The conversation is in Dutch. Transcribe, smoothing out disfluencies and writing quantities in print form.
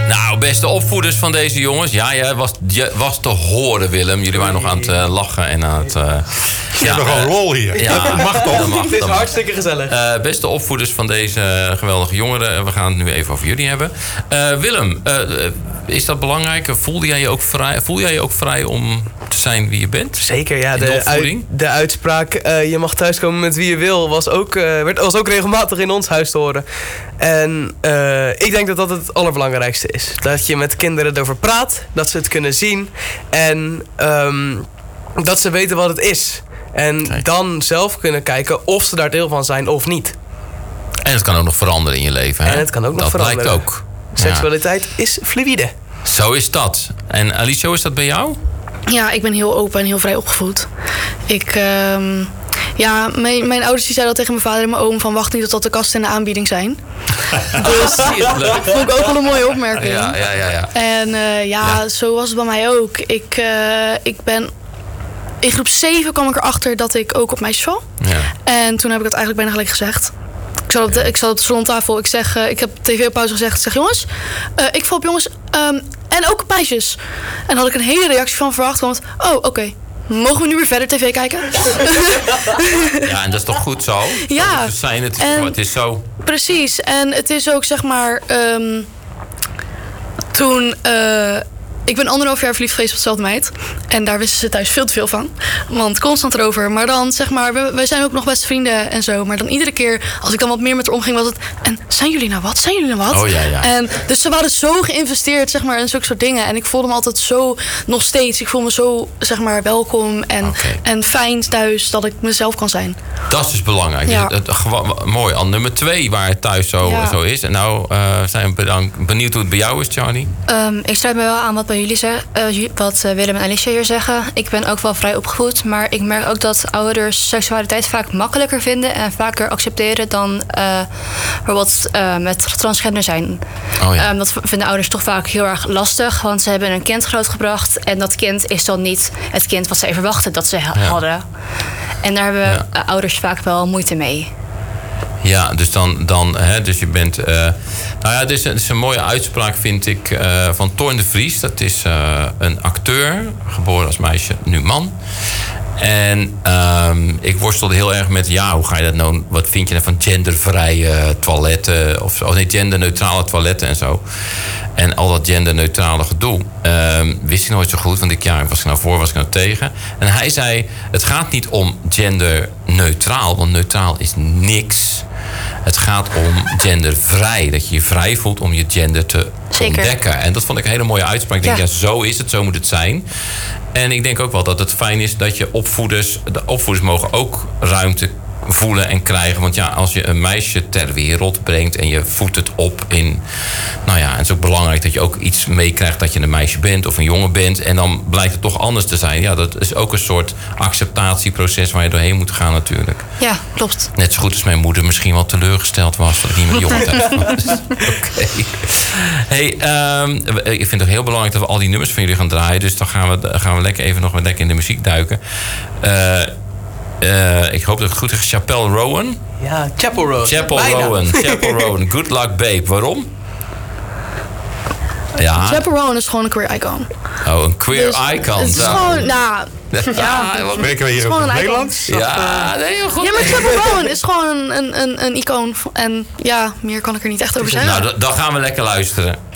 Nou, beste opvoeders van deze jongens. Ja, je was te horen, Willem. Jullie waren nog aan het lachen en aan het... Je hebt nog een lol hier. Ja, dat mag toch? Het is hartstikke gezellig. Beste opvoeders van deze geweldige jongeren. We gaan het nu even over jullie hebben. Willem, is dat belangrijk? Voel jij je ook vrij om te zijn wie je bent? Zeker, ja. De de uitspraak, je mag thuiskomen met wie je wil, was ook regelmatig in ons huis te horen. En ik denk dat dat het allerbelangrijkste is. Dat je met kinderen erover praat, dat ze het kunnen zien en dat ze weten wat het is. En dan zelf kunnen kijken of ze daar deel van zijn of niet. En het kan ook nog veranderen in je leven, hè? En het kan ook nog veranderen. Dat blijkt ook. Seksualiteit is fluïde. Zo is dat. En Alice, hoe is dat bij jou? Ja, ik ben heel open en heel vrij opgevoed. Mijn ouders die zeiden al tegen mijn vader en mijn oom van wacht niet tot de kasten in de aanbieding zijn. Dus dat vond ik ook wel een mooie opmerking. Ja. En zo was het bij mij ook. In groep 7 kwam ik erachter dat ik ook op meisjes val. Ja. En toen heb ik het eigenlijk bijna gelijk gezegd. Ik zat op de salontafel. Ik heb tv op pauze gezegd. Ik zeg jongens, ik val op jongens en ook op meisjes. En dan had ik een hele reactie van verwacht. Want, oké. Mogen we nu weer verder tv kijken? Ja, en dat is toch goed zo? Ja. Het is zo. Precies. En het is ook zeg maar... toen... Ik ben 1,5 jaar verliefd geweest op dezelfde meid. En daar wisten ze thuis veel te veel van. Want constant erover. Maar dan zeg maar, wij zijn ook nog beste vrienden en zo. Maar dan iedere keer, als ik dan wat meer met haar omging, was het... En zijn jullie nou wat? Zijn jullie nou wat? Oh ja. En dus ze waren zo geïnvesteerd, zeg maar, in zulke soort dingen. En ik voelde me altijd zo, nog steeds, ik voel me zo, zeg maar, welkom en fijn thuis dat ik mezelf kan zijn. Dat is dus belangrijk. Ja. Mooi. Al nummer 2 waar het thuis zo is. En nou zijn we benieuwd hoe het bij jou is, Charlie. Ik sluit me wel aan wat bij jullie zeggen, wat Willem en Alicia hier zeggen. Ik ben ook wel vrij opgevoed, maar ik merk ook dat ouders seksualiteit vaak makkelijker vinden en vaker accepteren dan bijvoorbeeld met transgender zijn. Oh ja. Dat vinden ouders toch vaak heel erg lastig, want ze hebben een kind grootgebracht en dat kind is dan niet het kind wat zij verwachten dat ze hadden. En daar hebben ouders vaak wel moeite mee. Ja, dus dus je bent... het is een mooie uitspraak, vind ik, van Toorn de Vries. Dat is een acteur, geboren als meisje, nu man. En ik worstelde heel erg met, hoe ga je dat nou... Wat vind je nou van gendervrije toiletten? Of genderneutrale toiletten en zo. En al dat genderneutrale gedoe. Wist ik nooit zo goed, want was ik nou voor, was ik nou tegen. En hij zei, het gaat niet om genderneutraal, want neutraal is niks. Het gaat om gendervrij. Dat je je vrij voelt om je gender te ontdekken. En dat vond ik een hele mooie uitspraak. Ik denk, zo is het, zo moet het zijn. En ik denk ook wel dat het fijn is dat je de opvoeders mogen ook ruimte voelen en krijgen. Want als je een meisje ter wereld brengt en je voedt het op in... en het is ook belangrijk dat je ook iets meekrijgt dat je een meisje bent of een jongen bent. En dan blijkt het toch anders te zijn. Ja, dat is ook een soort acceptatieproces waar je doorheen moet gaan natuurlijk. Ja, klopt. Net zo goed als mijn moeder misschien wel teleurgesteld was dat ik niet meer jongen thuis was. Oké. Hey, ik vind het ook heel belangrijk dat we al die nummers van jullie gaan draaien. Dus dan gaan we lekker in de muziek duiken. Ik hoop dat ik het goed heb. Chapel Rowan. Ja, Chapel Rowan. Chapel Rowan. Good Luck Babe. Waarom? Ja. Chapel Rowan is gewoon een queer icon. Oh, een queer icon. Het is gewoon, spreken we hier over het Nederlands? Ja, nee, heel goed. Ja, maar Chapel Rowan is gewoon een icoon. En meer kan ik er niet echt over zeggen. Nou, dan gaan we lekker luisteren.